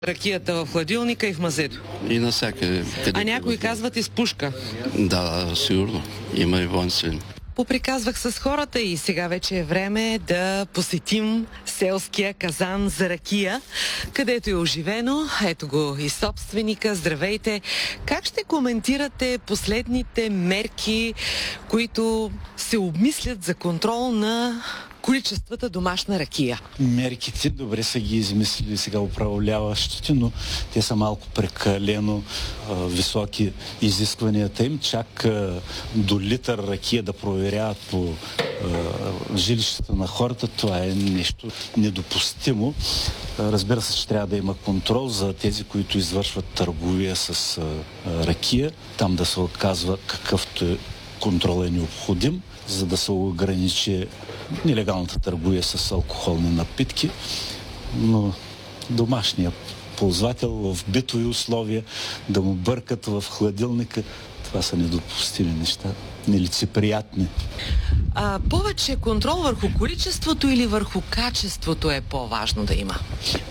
Ракията в хладилника и в мазето. И навсякъде. А някои казват и с пушка. Да, сигурно. Има и воинствени. Поприказвах с хората и сега вече е време да посетим селския казан за ракия, където е оживено. Ето го и собственика. Здравейте! Как ще коментирате последните мерки, които се обмислят за контрол на количествата домашна ракия? Мерките добре са ги измислили сега управляващите, но те са малко прекалено високи изискванията им. Чак до литър ракия да проверяват по жилищата на хората, това е нещо недопустимо. Разбира се, че трябва да има контрол за тези, които извършват търговия с ракия. Там да се оказва какъвто контрол е необходим, за да се ограничи нелегалната търговия с алкохолни напитки, но домашният ползвател в битови условия да му бъркат в хладилника, това са недопустими неща, нелицеприятни. Повече контрол върху количеството или върху качеството е по-важно да има?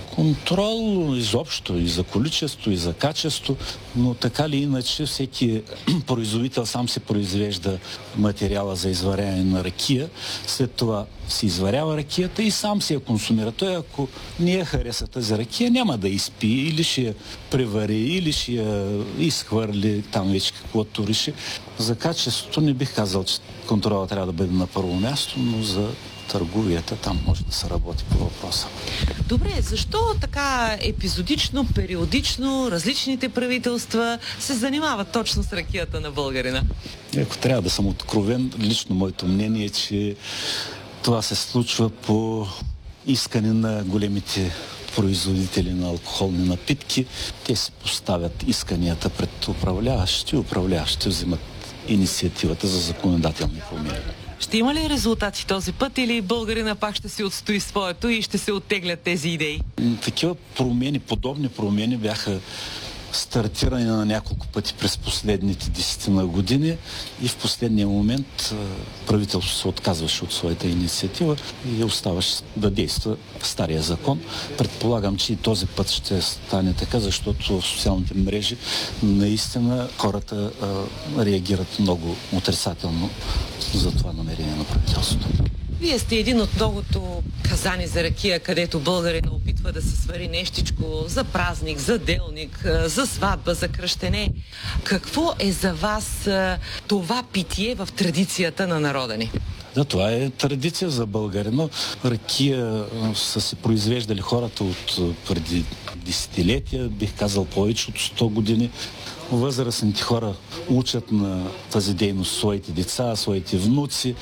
Контрол изобщо и за количество, и за качество, но така ли иначе всеки производител сам се произвежда материала за изваряване на ракия, след това се изварява ракията и сам се я консумира. Той, ако не я хареса тази ракия, няма да изпи, или ще я превари, или ще я изхвърли, там вече каквото реши. За качеството не бих казал, че контрола трябва да бъде на първо място, но за търговията там може да се работи по въпроса. Добре, защо така епизодично, периодично различните правителства се занимават точно с ракията на българина? Ако трябва да съм откровен, лично моето мнение е, че това се случва по искане на големите производители на алкохолни напитки. Те си поставят исканията пред управляващите и управляващите взимат инициативата за законодателни промени. Ще има ли резултати този път или българина пак ще си отстои своето и ще се оттеглят тези идеи? Такива промени, подобни промени бяха стартирани на няколко пъти през последните 10 години и в последния момент правителството се отказваше от своята инициатива и оставаше да действа стария закон. Предполагам, че и този път ще стане така, защото в социалните мрежи наистина хората реагират много отрицателно за това намерение на правителството. Вие сте един от многото казани за ракия, където българина опитва да се свари нещичко за празник, за делник, за сватба, за кръщене. Какво е за вас това питие в традицията на народа ни? Да, това е традиция за българина. Ракия са се произвеждали хората от преди десетилетия, бих казал повече от 100 години. Възрастните хора учат на тази дейност своите деца, своите внуци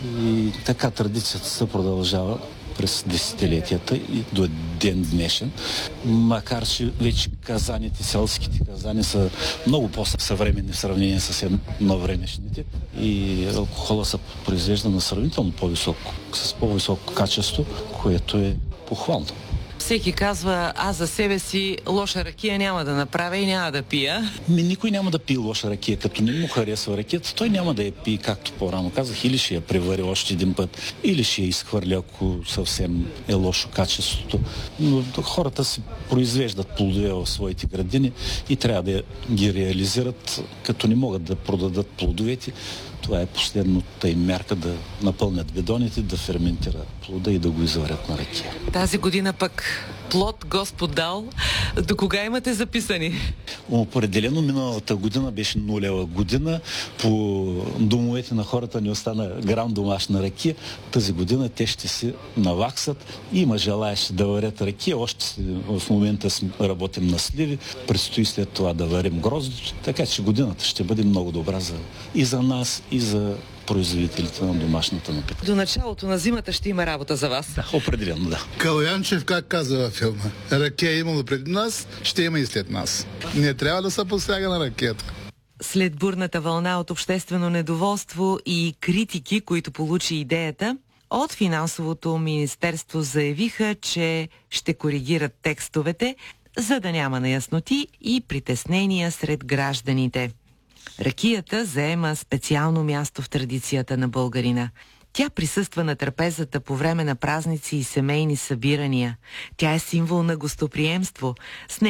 и така традицията се продължава през десетилетията и до ден днешен. Макар че вече казаните, селските казани са много по-съвременни в сравнение с едновремешните и алкохола се произвежда на сравнително по-високо, с по-високо качество, което е похвално. Всеки казва, аз за себе си лоша ракия няма да направя и няма да пия. Никой няма да пие лоша ракия. Като не му харесва ракията, той няма да я пие, както по-рано казах, или ще я превари още един път, или ще я изхвърля, ако съвсем е лошо качеството. Но хората си произвеждат плодове в своите градини и трябва да ги реализират, като не могат да продадат плодовете. Това е последната им мярка да напълнят бидоните, да ферментира плода и да го изварят на ракия. Тази година пък плод Господ дал. До кога имате записани? Определено миналата година беше нулева година. По домовете на хората не остана грам домашна ракия. Тази година те ще се наваксат. Има желаящи да варят ракия. Още в момента работим на сливи. Предстои след това да варим гроздето. Така че годината ще бъде много добра и за нас, и за производителите на домашната напитка. До началото на зимата ще има работа за вас. Да, определено, да. Калоянчев как каза във филма? Ракия е имало преди нас, ще има и след нас. Не трябва да се посяга на ракията. След бурната вълна от обществено недоволство и критики, които получи идеята, от Финансовото министерство заявиха, че ще коригират текстовете, за да няма неясноти и притеснения сред гражданите. Ракията заема специално място в традицията на българина. Тя присъства на трапезата по време на празници и семейни събирания. Тя е символ на гостоприемство. С нея